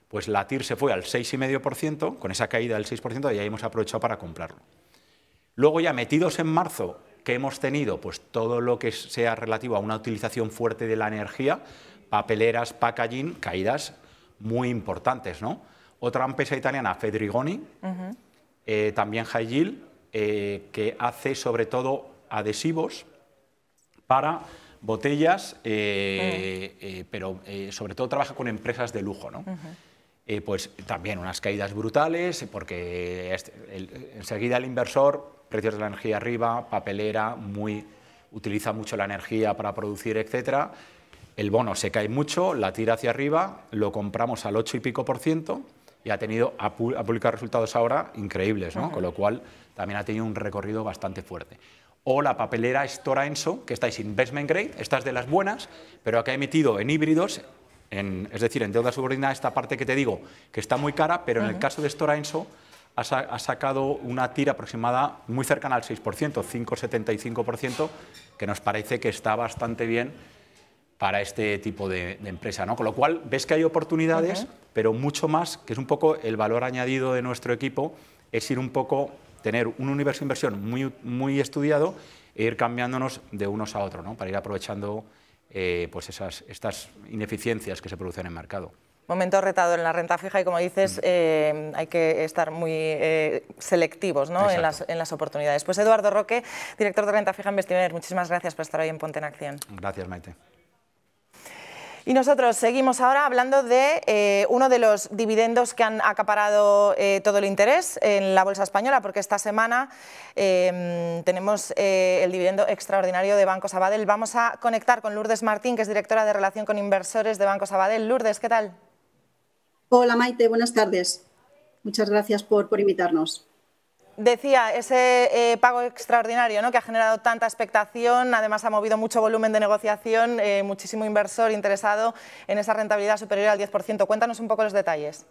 pues la TIR se fue al 6,5%, con esa caída del 6%, y ahí hemos aprovechado para comprarlo. Luego ya metidos en marzo, que hemos tenido pues todo lo que sea relativo a una utilización fuerte de la energía, papeleras, packaging, caídas muy importantes, ¿no? Otra empresa italiana, Fedrigoni, también High Yield, que hace sobre todo adhesivos para botellas, pero sobre todo trabaja con empresas de lujo, ¿no? Pues también unas caídas brutales, porque enseguida el inversor, precios de la energía arriba, papelera, utiliza mucho la energía para producir, etcétera. El bono se cae mucho, la tira hacia arriba, lo compramos al 8 y pico % y ha publicado resultados ahora increíbles, ¿no? Con lo cual también ha tenido un recorrido bastante fuerte. O la papelera Stora Enso, que estáis investment grade, esta es de las buenas, pero que ha emitido en híbridos, es decir, en deuda subordinada, esta parte que te digo, que está muy cara, pero en el caso de Stora Enso ha sacado una tira aproximada muy cercana al 6%, 5,75%, que nos parece que está bastante bien para este tipo de empresa, ¿no? Con lo cual, ves que hay oportunidades, pero mucho más, que es un poco el valor añadido de nuestro equipo, es ir un poco, tener un universo de inversión muy estudiado e ir cambiándonos de unos a otros, ¿no? Para ir aprovechando pues estas ineficiencias que se producen en el mercado. Momento retador en la renta fija y, como dices, hay que estar muy selectivos, ¿no? en las oportunidades. Pues Eduardo Roque, director de renta fija en Bestinver, muchísimas gracias por estar hoy en Ponte en Acción. Gracias, Maite. Y nosotros seguimos ahora hablando de uno de los dividendos que han acaparado todo el interés en la bolsa española, porque esta semana tenemos el dividendo extraordinario de Banco Sabadell. Vamos a conectar con Lourdes Martín, que es directora de Relación con Inversores de Banco Sabadell. Lourdes, ¿qué tal? Hola Maite, buenas tardes. Muchas gracias por invitarnos. Decía, ese pago extraordinario, ¿no?, que ha generado tanta expectación, además ha movido mucho volumen de negociación, muchísimo inversor interesado en esa rentabilidad superior al 10%. Cuéntanos un poco los detalles.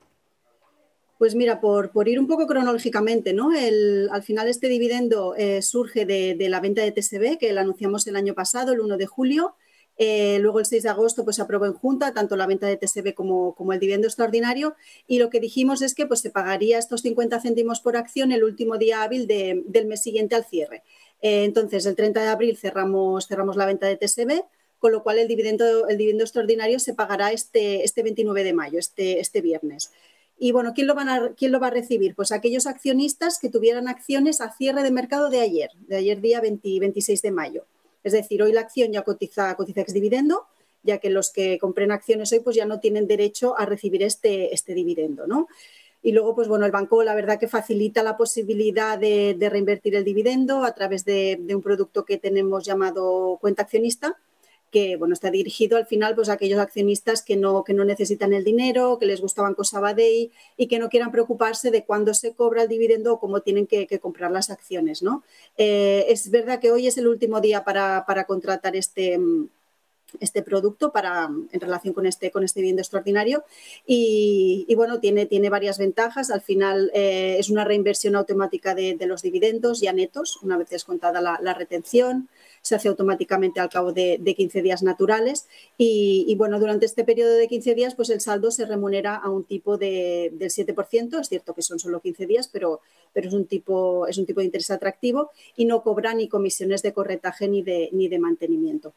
Pues mira, por ir un poco cronológicamente, ¿no? Al final este dividendo surge de la venta de TSB, que la anunciamos el año pasado, el 1 de julio. Luego el 6 de agosto pues, se aprobó en Junta tanto la venta de TSB como el dividendo extraordinario, y lo que dijimos es que pues, se pagaría estos 50 céntimos por acción el último día hábil del mes siguiente al cierre. Entonces, el 30 de abril cerramos la venta de TSB, con lo cual el dividendo extraordinario se pagará este 29 de mayo, este viernes. Y bueno, ¿quién lo va a recibir? Pues aquellos accionistas que tuvieran acciones a cierre de mercado de ayer día 26 de mayo. Es decir, hoy la acción ya cotiza ex-dividendo, ya que los que compren acciones hoy pues ya no tienen derecho a recibir este dividendo, ¿no? Y luego, pues bueno, el banco la verdad que facilita la posibilidad de reinvertir el dividendo a través de un producto que tenemos llamado cuenta accionista, que bueno, está dirigido al final pues, a aquellos accionistas que no necesitan el dinero, que les gusta Banco Sabadell y que no quieran preocuparse de cuándo se cobra el dividendo o cómo tienen que comprar las acciones, ¿no? Es verdad que hoy es el último día para contratar este producto en relación con este dividendo extraordinario y bueno, tiene varias ventajas. Al final es una reinversión automática de los dividendos ya netos, una vez descontada la retención. Se hace automáticamente al cabo de 15 días naturales y bueno, durante este periodo de 15 días pues el saldo se remunera a un tipo del 7%, es cierto que son solo 15 días, pero es un tipo de interés atractivo y no cobra ni comisiones de corretaje ni de mantenimiento.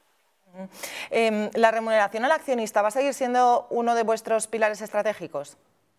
¿La remuneración al accionista va a seguir siendo uno de vuestros pilares estratégicos?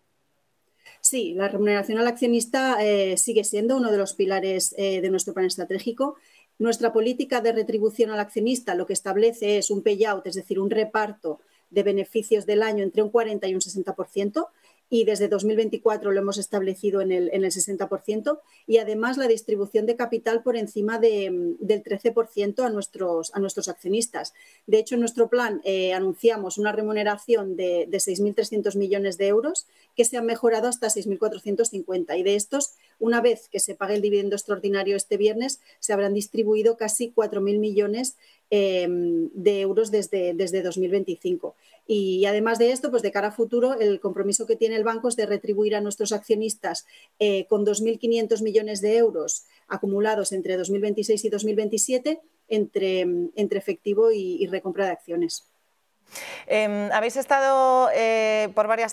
Sí, la remuneración al accionista sigue siendo uno de los pilares de nuestro plan estratégico. Nuestra política de retribución al accionista lo que establece es un payout, es decir, un reparto de beneficios del año entre un 40 y un 60%, y desde 2024 lo hemos establecido en el 60%, y además la distribución de capital por encima del 13% a nuestros accionistas. De hecho, en nuestro plan anunciamos una remuneración de 6.300 millones de euros que se han mejorado hasta 6.450, y de estos, una vez que se pague el dividendo extraordinario este viernes, se habrán distribuido casi 4.000 millones de euros desde 2025. Y además de esto, pues de cara a futuro, el compromiso que tiene el banco es de retribuir a nuestros accionistas con 2.500 millones de euros acumulados entre 2026 y 2027 entre efectivo y recompra de acciones. Habéis estado por varias